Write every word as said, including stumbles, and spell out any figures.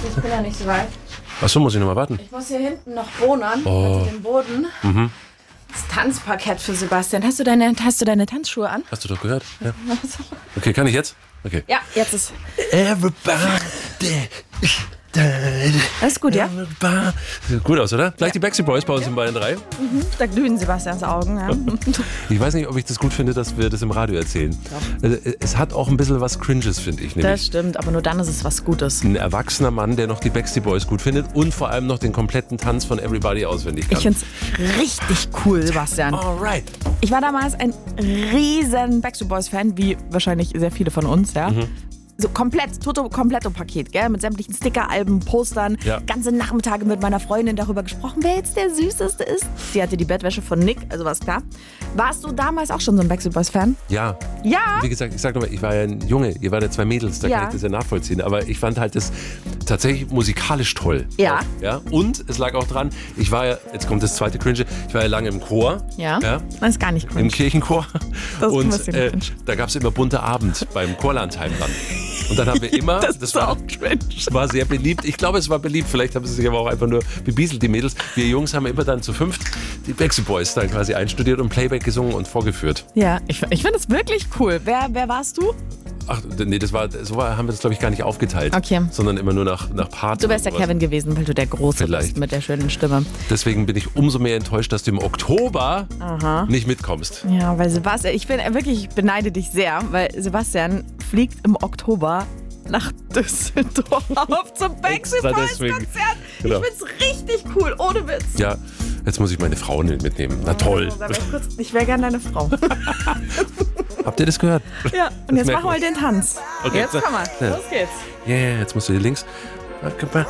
ich bin ja nicht so weit. Achso, muss ich noch mal warten? Ich muss hier hinten noch bohnern, Oh. unter dem Boden. Mhm. Das Tanzparkett für Sebastian. Hast du deine, hast du deine Tanzschuhe an? Hast du doch gehört? Ja. Okay, kann ich jetzt? Okay. Ja, jetzt ist... Everybody. Das ist gut, ja? Sieht gut aus, oder? Gleich die Backstreet Boys bei uns in Bayern drei. Mhm, da glühen Sebastians Augen. Ja. Ich weiß nicht, ob ich das gut finde, dass wir das im Radio erzählen. Also, es hat auch ein bisschen was Cringes, finde ich. Das Nämlich stimmt, aber nur dann ist es was Gutes. ein erwachsener Mann, der noch die Backstreet Boys gut findet und vor allem noch den kompletten Tanz von Everybody auswendig kann. Ich finde es richtig cool, Sebastian. Alright. Ich war damals ein riesen Backstreet Boys Fan, wie wahrscheinlich sehr viele von uns, ja. Mhm. So komplett, toto kompletto Paket, gell? Mit sämtlichen Sticker-Alben, Postern. Ja. Ganze Nachmittage mit meiner Freundin darüber gesprochen, wer jetzt der Süßeste ist. Sie hatte die Bettwäsche von Nick, also war's klar. Warst du damals auch schon so ein Backstreet Boys Fan? Ja. Ja? Wie gesagt, ich sag nochmal, ich war ja ein Junge, ihr wart ja zwei Mädels, da Ja. kann ich das ja nachvollziehen. Aber ich fand halt das tatsächlich musikalisch toll. Ja. Auch, ja. Und es lag auch dran, ich war ja, jetzt kommt das zweite Cringe, ich war ja lange im Chor. Ja. ja Das ist gar nicht Im cringe. Kirchenchor. Das ist ein Und bisschen äh, cringe. da gab es immer bunter Abend beim Chorlandheim dann. Und dann haben wir immer, Das das ist war, auch cringe. war sehr beliebt. Ich glaube, es war beliebt. Vielleicht haben sie sich aber auch einfach nur bebieselt, die Mädels. Wir Jungs haben immer dann zu fünft die Backstreet Boys dann quasi einstudiert und Playback gesungen und vorgeführt. Ja, ich, ich finde es wirklich cool. Wer, wer warst du? Ach, nee, das war, so war, haben wir das, glaube ich, gar nicht aufgeteilt. Okay. Sondern immer nur nach, nach Parts. Du wärst oder der sowas. Kevin gewesen, weil du der Große Vielleicht. bist mit der schönen Stimme. Deswegen bin ich umso mehr enttäuscht, dass du im Oktober Aha. nicht mitkommst. Ja, weil Sebastian, ich bin wirklich, ich beneide dich sehr, weil Sebastian fliegt im Oktober nach Düsseldorf zum Backstreet Extra Boys deswegen. Konzert. Genau. Ich find's richtig cool, ohne Witz. Ja, jetzt muss ich meine Frau mitnehmen. Na toll. Sag mal kurz, ich wäre gerne deine Frau. Habt ihr das gehört? Ja, und jetzt merkt machen wir man. den Tanz. Okay, Jetzt so. komm mal, Ja. los geht's. Ja, yeah, jetzt musst du hier links.